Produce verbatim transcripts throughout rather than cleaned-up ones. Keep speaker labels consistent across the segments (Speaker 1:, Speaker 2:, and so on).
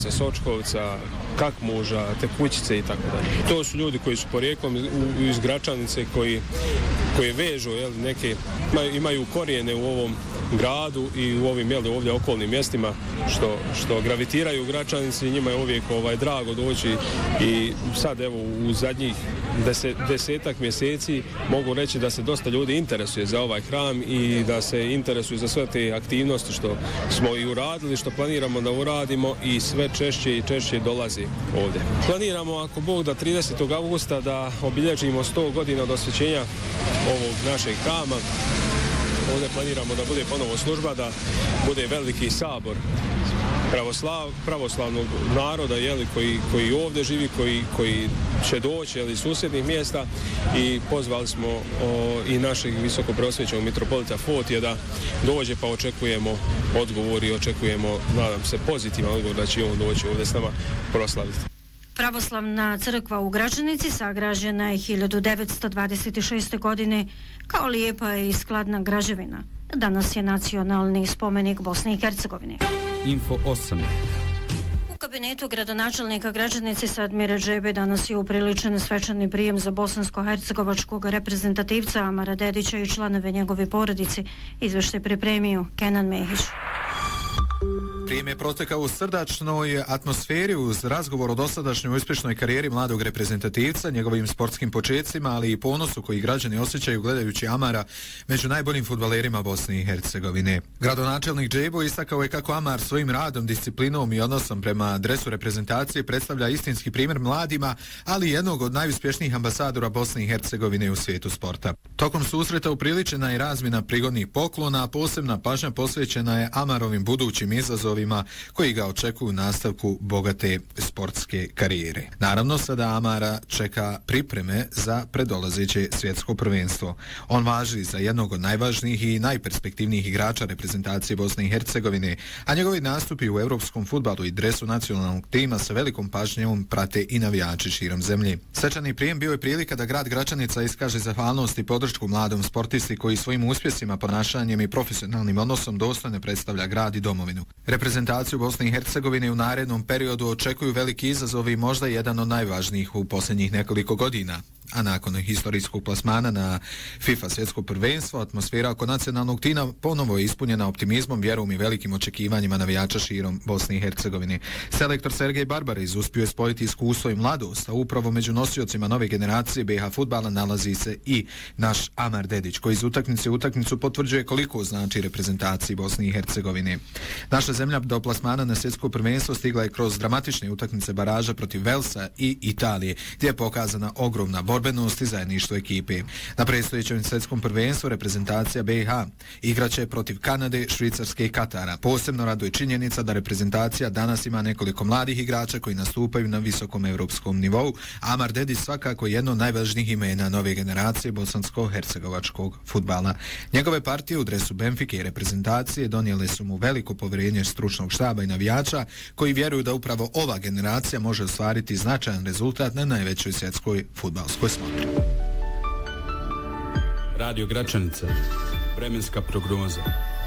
Speaker 1: Sočkovca, Kakmuža, Tekućice i tako dalje. To su ljudi koji su porijeklom iz Gračanice, koji, koji vežu, jel, neke, imaju korijene u ovom gradu i u ovim, jel, ovdje okolnim mjestima, što, što gravitiraju u Gračanici, njima je uvijek ovaj, drago doći i sad evo u zadnjih deset, desetak mjeseci mogu reći da se dosta ljudi interesuje za ovaj hram i da se interesuju za sve te aktivnosti što smo i uradili, što planiramo da uradimo i sve češće i češće dolazi ovdje. Planiramo, ako Bog da, tridesetog avgusta da obilježimo sto godina od osvećenja ovog našeg hrama. Ovdje planiramo da bude ponovo služba, da bude veliki sabor pravoslav, pravoslavnog naroda, jeli, koji, koji ovdje živi, koji, koji će doći, jeli, iz susjednih mjesta, i pozvali smo o, i našeg visokopreosvećenog mitropolita Fotija da dođe, pa očekujemo odgovor i očekujemo, nadam se, pozitivan odgovor da će on doći ovdje s nama proslaviti.
Speaker 2: Pravoslavna crkva u Gračanici sagrađena je hiljadu devetsto dvadeset šeste. godine kao lijepa i skladna građevina. Danas je nacionalni spomenik Bosne i Hercegovine.
Speaker 3: Info osam.
Speaker 2: U kabinetu gradonačelnika Gračanice Sadmira Džebe danas je upriličen svečani prijem za bosansko-hercegovačkog reprezentativca Amara Dedića i članove njegove porodice. Izveštaj pripremio Kenan Mehić.
Speaker 4: Prijem je protekao u srdačnoj atmosferi uz razgovor o dosadašnjoj uspješnoj karijeri mladog reprezentativca, njegovim sportskim početcima, ali i ponosu koji građani osjećaju gledajući Amara među najboljim fudbalerima Bosne i Hercegovine. Gradonačelnik Džebo istakao je kako Amar svojim radom, disciplinom i odnosom prema dresu reprezentacije predstavlja istinski primjer mladima, ali i jednog od najuspješnijih ambasadora Bosne i Hercegovine u svijetu sporta. Tokom susreta upriličena je razmjena prigodnih poklona, a posebna pažnja posvećena je Amarovim budućim izazovima koji ga očekuju u nastavku bogate sportske karijere. Naravno, sada Amara čeka pripreme za predolazeće svjetsko prvenstvo. On važi za jednog od najvažnijih i najperspektivnijih igrača reprezentacije Bosne i Hercegovine, a njegovi nastupi u europskom fudbalu i dresu nacionalnog tima sa velikom pažnjom prate i navijači širom zemlje. Svečani prijem bio je prilika da grad Gračanica iskaže zahvalnost i podršku mladom sportisti koji svojim uspjesima, ponašanjem i profesionalnim odnosom dostojno predstavlja grad i domovinu. Reprezentaciju Bosne i Hercegovine u narednom periodu očekuju veliki izazovi i možda jedan od najvažnijih u posljednjih nekoliko godina. A nakon historijskog plasmana na FIFA svjetsko prvenstvo, atmosfera oko nacionalnog tima ponovo je ispunjena optimizmom, vjerom i velikim očekivanjima navijača širom Bosne i Hercegovine. Selektor Sergej Barbarić uspio je spojiti iskustvo i mladost, a upravo među nosiocima nove generacije B iH fudbala nalazi se i naš Amar Dedić, koji iz utakmice u utakmicu potvrđuje koliko znači reprezentaciji Bosne i Hercegovine. Naša zemlja do plasmana na svjetsko prvenstvo stigla je kroz dramatične utakmice baraža protiv Velsa i Italije, gdje je pokazana ogromna borbenost i zajedništvo ekipe. Na predstojećem svjetskom prvenstvu reprezentacija B iH igraće protiv Kanade, Švicarske i Katara. Posebno raduje činjenica da reprezentacija danas ima nekoliko mladih igrača koji nastupaju na visokom europskom nivou. Amar Dedić svakako je jedno od najvažnijih imena nove generacije bosansko-hercegovačkog fudbala. Njegove partije u dresu Benfike i reprezentacije donijele su mu veliko povjerenje stručnog štaba i navijača koji vjeruju da upravo ova generacija može ostvariti značajan rezultat na najvećoj svjetskoj fudbalskoj smotri.
Speaker 3: Radio Gračanica. Vremenska prognoza.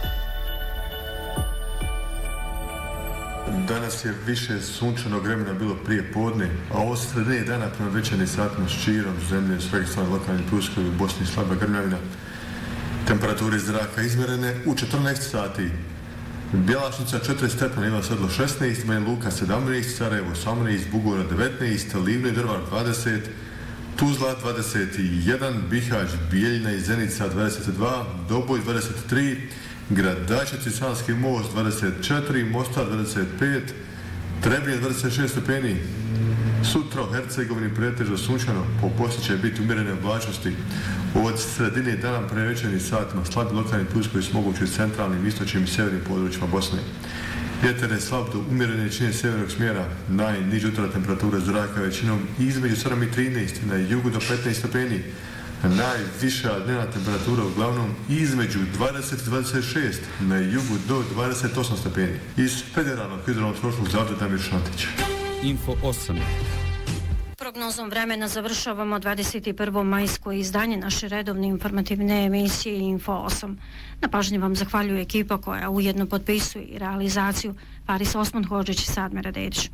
Speaker 5: Danas je više sunčanog vremena bilo prije podne, a ovo sredine dana prema večernim satima širom zemlje, svega strane lokalnih pluskovi u Bosni slaba grmljavina. Temperature zraka izmjerene u četrnaest sati. Bjelašnica četiri stepena, Ivan Sedlo šesnaest, Banja Luka sedamnaest, Sarajevo osamnaest, Bugora devetnaest, Livno i Drvar dvadeset, Tuzla dvadeset jedan, Bihać, Bijeljina i Zenica dvadeset dva, Doboj dvadeset tri, Gradačac i Sanski most dvadeset četiri, Mostar dvadeset pet, Trebinje dvadeset šest stepeni. Sutra u Hercegovini pretežno sunčano, po poslije će biti umjerene oblačnosti. Od sredine dana prema večernjim satima slabi lokalni pluskovi su mogući u centralnim, istočnim i sjevernim područjima Bosne. Vjetar je slab do umjerene čine sjevernog smjera, najniža jutarnja temperatura zraka većinom između sedam i trinaest, na jugu do petnaest stepeni. Najviša dnevna temperatura uglavnom između dvadeset i dvadeset šest, na jugu do dvadeset osam stepeni. Iz Federalnog hidrometeorološkog zavoda Damir Šantić.
Speaker 3: Info osam.
Speaker 2: prognozom vremena završavamo dvadeset prvo majsko izdanje naše redovne informativne emisije Info osam. Na pažnji vam zahvaljuje ekipa koja ujedno potpisuje i realizaciju. Paris Osman Hodžić i Sadmira Dedić.